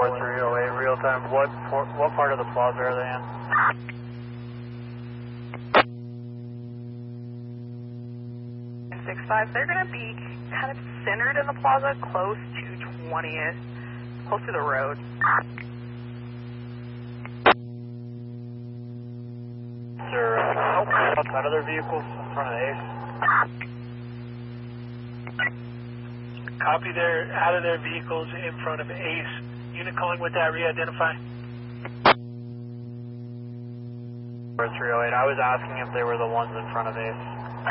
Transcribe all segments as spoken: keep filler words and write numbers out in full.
three oh eight, real time. What, por- what part of the plaza are they in? six five, they're going to be kind of centered in the plaza, close to twentieth, close to the road. They're uh, outside of their vehicles in front of the Ace. Copy, they're out of their vehicles in front of Ace. Unit calling with that, re-identify. three oh eight, I was asking if they were the ones in front of Ace.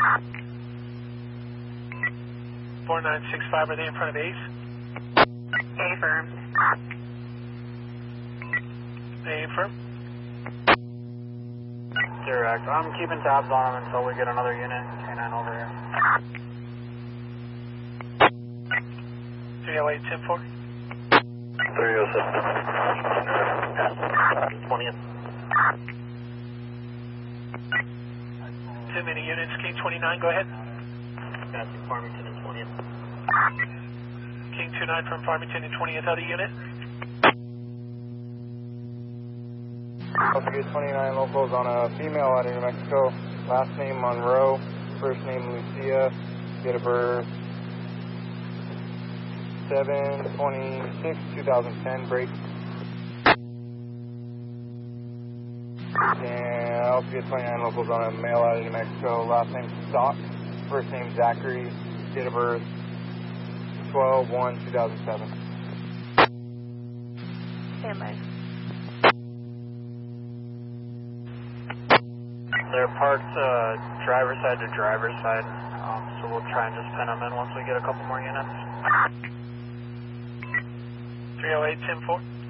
four nine six five, are they in front of Ace? A-firm. A-firm. Direct. I'm keeping tabs on them until we get another unit K nine over here. three oh eight, ten four. three oh seven. twentieth. Too many units, King twenty-nine, go ahead. That's Farmington and twentieth. King two nine from Farmington and twentieth, other unit. Alpha twenty-nine locals on a female out of New Mexico. Last name Monroe, first name Lucia, date of birth seven twenty-six twenty ten, break. And Alpha twenty-nine locals on a male out of New Mexico. Last name Stock, first name Zachary, date of birth twelve one two thousand seven. Stand by. They're parked uh, driver's side to driver's side, um, so we'll try and just pin them in once we get a couple more units. three oh eight, ten four.